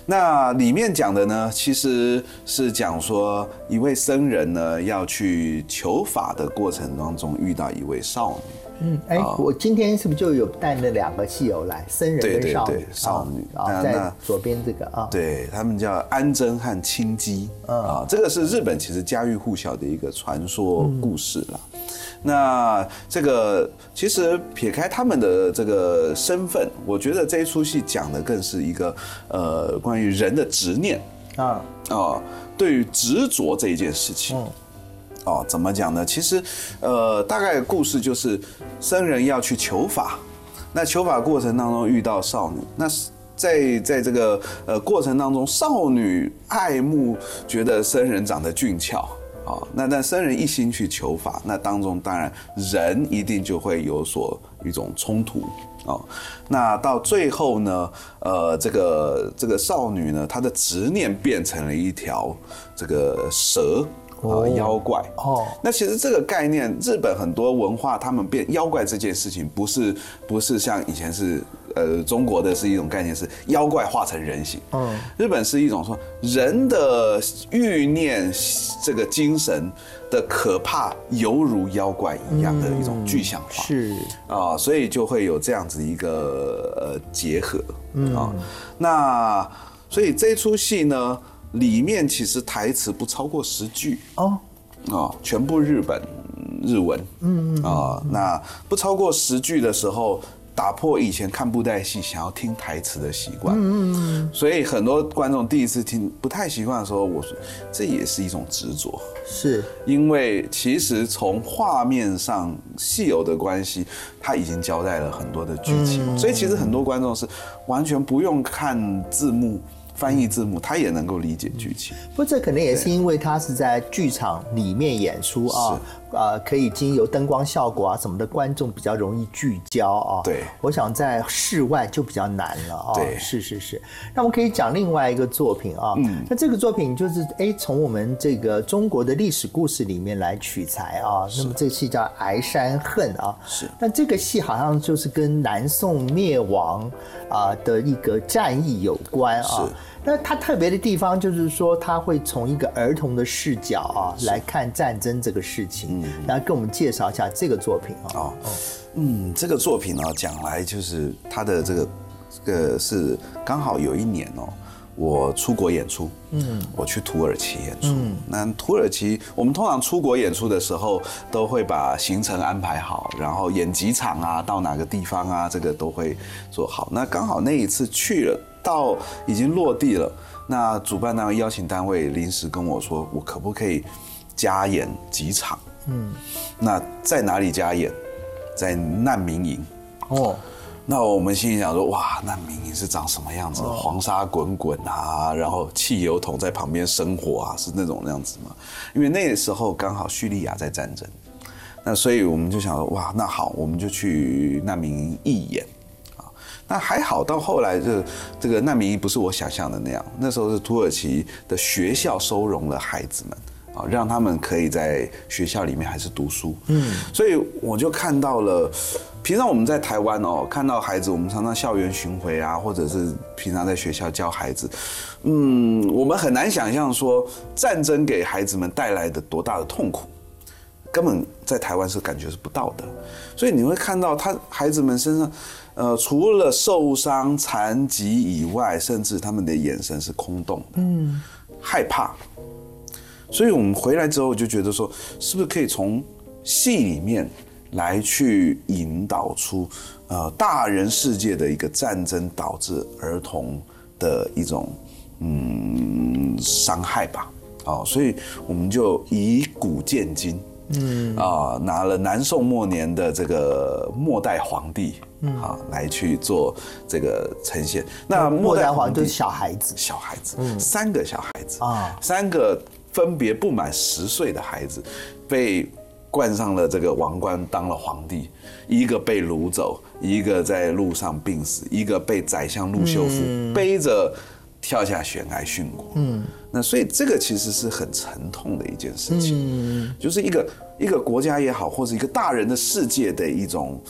那里面讲的呢，其实是讲说一位僧人呢要去求法的过程当中遇到一位少女。 我今天是不是就有带那2个戏友来，僧人跟少女？ 对，少女在左边这个啊， 对，他们叫安贞和清姬这个是日本其实家喻户晓的一个传说故事啦。那这个其实撇开他们的这个身份，我觉得这一出戏讲的更是一个关于人的执念对于执着这一件事情。怎么讲呢？其实大概故事就是僧人要去求法，那求法过程当中遇到少女，那在这个过程当中，少女爱慕，觉得僧人长得俊俏。那僧人一心去求法，那当中当然人一定就会有所一种冲突那到最后呢，这个少女呢，她的执念变成了一条这个蛇。妖怪那其实这个概念，日本很多文化，他们变妖怪这件事情，不是像以前是中国的是一种概念，是妖怪化成人形。日本是一种说人的欲念，这个精神的可怕，犹如妖怪一样的一种具象化。 是所以就会有这样子一个结合那所以这出戏呢，里面其实台词不超过10句全部日文那不超过10句的时候，打破以前看布袋戏想要听台词的习惯所以很多观众第一次听不太习惯的时候，我说这也是一种执着， 是因为其实从画面上戏友的关系，他已经交代了很多的剧情所以其实很多观众是完全不用看字幕。翻译字幕，他也能够理解剧情。 不过这可能也是因为他是在剧场里面演出可以经由灯光效果什么的，观众比较容易聚焦对， 我想在室外就比较难了对， 是。那我们可以讲另外一个作品那这个作品就是从我们这个中国的历史故事里面来取材那么这个戏叫《崖山恨》 是。 那这个戏好像就是跟南宋灭亡的一个战役有关是。 那它特别的地方就是说，它会从一个儿童的视角来看战争这个事情，然后跟我们介绍一下这个作品这个作品讲来就是它的这个是刚好有一年我出国演出，我去土耳其演出。那土耳其，我们通常出国演出的时候，都会把行程安排好，然后演几场到哪个地方这个都会做好。那刚好那一次去了，到已经落地了，那主办单位邀请单位临时跟我说，我可不可以加演几场？那在哪里加演？在难民营。那我们心里想说，哇，难民营是长什么样子？黄沙滚滚然后汽油桶在旁边生火是那种样子吗？因为那个时候刚好叙利亚在战争，那所以我们就想说，哇，那好，我们就去难民营义演。那还好，到后来这个难民营不是我想象的那样，那时候是土耳其的学校收容了孩子们。让他们可以在学校里面还是读书，所以我就看到了，平常我们在台湾看到孩子，我们常常校园巡回或者是平常在学校教孩子，我们很难想象说战争给孩子们带来的多大的痛苦，根本在台湾是感觉是不到的，所以你会看到孩子们身上，除了受伤、残疾以外，甚至他们的眼神是空洞的，害怕。所以我们回来之后就觉得说，是不是可以从戏里面来去引导出大人世界的一个战争导致儿童的一种伤害吧。所以我们就以古鉴今，拿了南宋末年的这个末代皇帝来去做这个呈现。那末代皇帝就是小孩子 ，3个小孩子，3个分别不满10岁的孩子，被冠上了这个王冠，当了皇帝。一个被掳走，一个在路上病死，一个被宰相陆秀夫背着跳下悬崖殉国。那所以这个其实是很沉痛的一件事情，就是一个国家也好，或者一个大人的世界的一种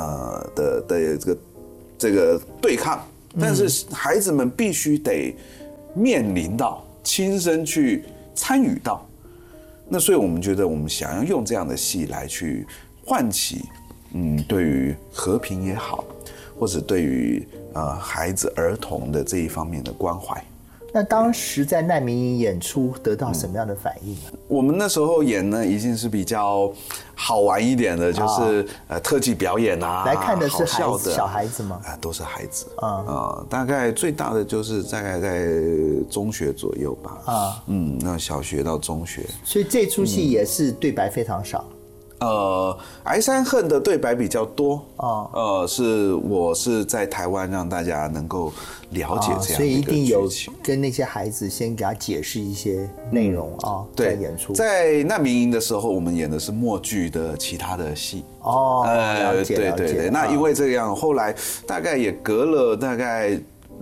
这个对抗，但是孩子们必须得面临到、亲身去参与到。那所以我们觉得，我们想要用这样的戏来去唤起，对于和平也好，或者对于孩子、儿童的这一方面的关怀。 那当时在难民营演出得到什么样的反应呢？ 我们那时候演呢，已经是比较好玩一点的，就是特技表演啊， 来看的是小孩子吗？ 都是孩子大概最大的就是大概在中学左右吧那小学到中学， 所以这出戏也是对白非常少。 哀山恨的对白比较多我是在台湾让大家能够了解这样的一个剧情， 所以一定有跟那些孩子先给他解释一些内容在演出。 在难民营的时候，我们演的是默剧的其他的戏了解对。那因为这样，后来大概也隔了大概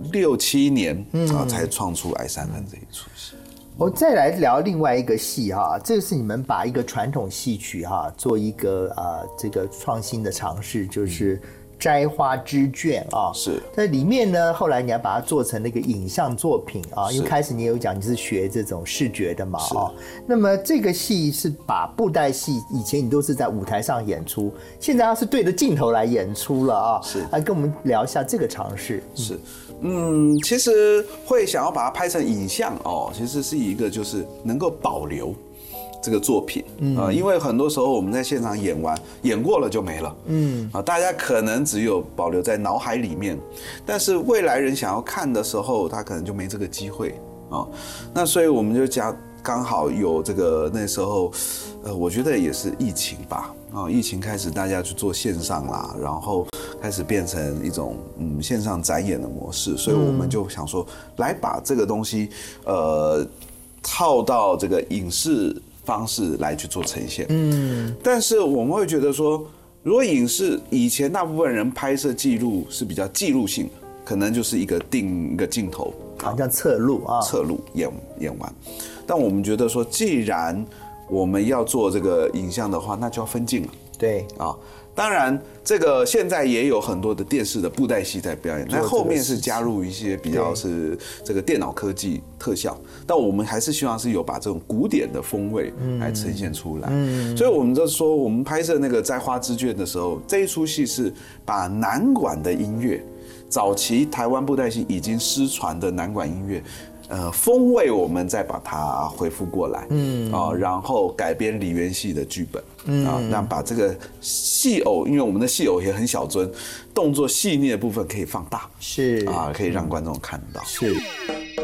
6、7年才创出哀山恨这一出戏。 我再来聊另外一个戏这个是你们把一个传统戏曲做一个这个创新的尝试，就是摘花织卷是在里面呢，后来你要把它做成那个影像作品因为开始你也有讲你是学这种视觉的嘛那么这个戏是把布袋戏以前你都是在舞台上演出，现在要是对着镜头来演出了是来跟我们聊一下这个尝试。 是其实会想要把它拍成影像其实是一个就是能够保留这个作品因为很多时候我们在现场演过了就没了大家可能只有保留在脑海里面，但是未来人想要看的时候，他可能就没这个机会那所以我们就刚好有这个那时候我觉得也是疫情吧疫情开始大家去做线上啦，然后开始变成一种线上展演的模式，所以我们就想说来把这个东西套到这个影视方式来去做呈现但是我们会觉得说，如果影视以前大部分人拍摄记录是比较记录性的，可能就是定一个镜头， 好像侧录演完。但我们觉得说，既然我们要做这个影像的话，那就要分镜了。 对当然这个现在也有很多的电视的布袋戏在表演，但后面是加入一些比较是这个电脑科技特效，但我们还是希望是有把这种古典的风味来呈现出来所以我们就说，我们拍摄那个摘花织卷的时候，这一出戏是把南管的音乐，早期台湾布袋戏已经失传的南管音乐风味我们再把它恢复过来然后改编梨园戏的剧本让把这个戏偶，因为我们的戏偶也很小尊，动作细腻的部分可以放大， 是可以让观众看到。 是